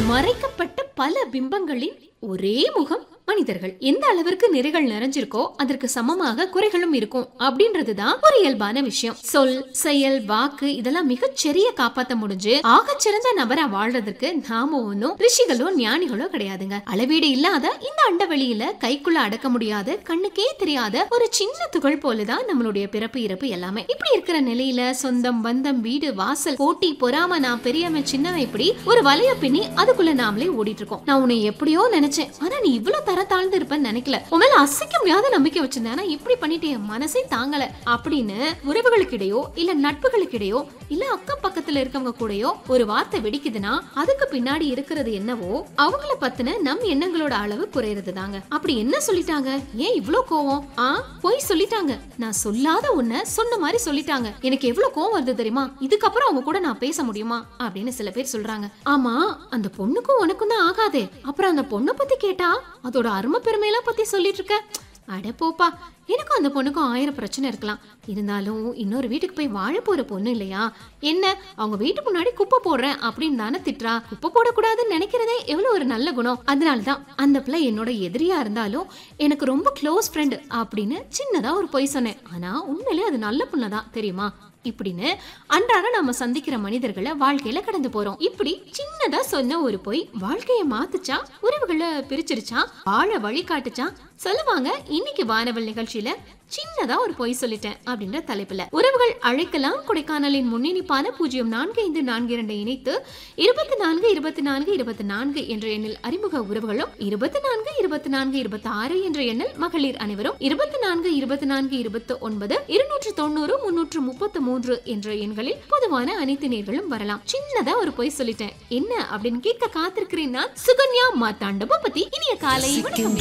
மறைக்கப்பட்ட பல பிம்பங்களின் ஒரே முகம் மனிதர்கள். எந்த அளவிற்கு நிறைகள் நிறைஞ்சிருக்கோ அதற்கு சமமாக குறைகளும் இருக்கும் அப்படின்றதுதான் ஒரு இயல்பான விஷயம். சொல், செயல், வாக்கு இதெல்லாம் மிகச்சரிய காப்பாற்ற முடிஞ்சு ஆகச்சிறந்த நபரா வாழ்றதுக்கு நாம ஒன்னும் ரிஷிகளோ ஞானிகளோ கிடையாதுங்க. அளவீடு இல்லாத இந்த அண்டவெளியில கைக்குள்ள அடக்க முடியாத கண்ணுக்கே தெரியாத ஒரு சின்ன துகள் போலதான் நம்மளுடைய பிறப்பு இறப்பு எல்லாமே. இப்படி இருக்கிற நிலையில சொந்தம், பந்தம், வீடு, வாசல், போட்டி, பொறாம, நான் பெரியவன் சின்னவன் இப்படி ஒரு வலைய பின்னி அதுக்குள்ள நாமளே ஓடிட்டு இருக்கோம். நான் உன்னை எப்படியோ நினைச்சேன், ஆனா நீ இவ்வளவு தர தாழ்ந்து இருப்பேன்னு நினைக்கல. உண்மையில அசைக்க முடியாத நம்பிக்கை வச்சிருந்தேன், இப்படி பண்ணிட்டு என் மனசே தாங்கல அப்படின்னு உறவுகளுக்கிடையோ இல்ல நட்புகளுக்கிடையோ இல்ல அக்கம் பக்கத்துல இருக்கவங்க கூடயோ ஒரு வார்த்தை வெடிக்குதுன்னா அதுக்கு பின்னாடி இருக்கிறது என்னவோ அவங்கள பத்தின நம் எண்ணங்களோட அளவு குறையிறது தாங்க. அப்படி என்ன சொல்லிட்டாங்க, ஏன் இவ்வளவு கோவம்? போய் சொல்லிட்டாங்க, நான் சொல்லாத ஒன்ன சொன்ன மாதிரி சொல்லிட்டாங்க, எனக்கு எவ்வளவு கோவம் வருது தெரியுமா, இதுக்கப்புறம் அவங்க கூட நான் பேச முடியுமா அப்படின்னு சில பேர் சொல்றாங்க. ஆமா, அந்த பொண்ணுக்கும் உனக்கும் தான் ஆகாதே, அப்புறம் அந்த பொண்ணை பத்தி கேட்டா அதோட அருமை பெருமையெல்லாம் பத்தி சொல்லிட்டு இருக்க. அட போப்பா, எனக்கும் அந்த பொண்ணுக்கும் 1000 பிரச்சனை இருக்கலாம், இருந்தாலும் இன்னொரு வீட்டுக்கு போய் வாழ போற பொண்ணு இல்லையா, என்ன அவங்க வீட்டுக்கு முன்னாடி குப்பை போடுறேன் அப்படின்னு தானே திட்டுறா. குப்பை போடக்கூடாதுன்னு நினைக்கிறதே எவ்வளவு ஒரு நல்ல குணம். அதனாலதான் அந்த பிள்ளை என்னோட எதிரியா இருந்தாலும் எனக்கு ரொம்ப க்ளோஸ் ஃப்ரெண்ட் அப்படின்னு சின்னதா ஒரு பொய் சொன்னேன். ஆனா உண்மையிலே அது நல்ல பொண்ணுதான் தெரியுமா இப்படின்னு அன்றாட நாம சந்திக்கிற மனிதர்களை வாழ்க்கையில கடந்து போறோம். இப்படி சின்னதா சொன்ன ஒரு பொய் வாழ்க்கைய மாத்துச்சா, உறவுகளை பிரிச்சிருச்சா, வாழ வழி காட்டுச்சா. சொல்லுவாங்க இன்னைக்கு வானவல் நிகழ்ச்சியில சின்னதா ஒரு பொய் சொல்லிட்டேன் அப்படின்ற தலைப்புல உறவுகள் அழைக்கலாம். கொடைக்கானலின் முன்னிணைப்பான 045442 இணைத்து 242424 என்ற எண்ணில் அறிமுக உறவுகளும் 242426 என்ற எண்ணில் மகளிர் அனைவரும் 242429 290 333 என்ற எண்களில் பொதுவான அனைத்து நேர்களும் வரலாம். சின்னதா ஒரு பொய் சொல்லிட்டேன், என்ன அப்படின்னு கேட்க காத்திருக்கிறேன் நான் சுகன்யா மார்த்தாண்டப பத்தி. இனிய காலை வணக்கம்.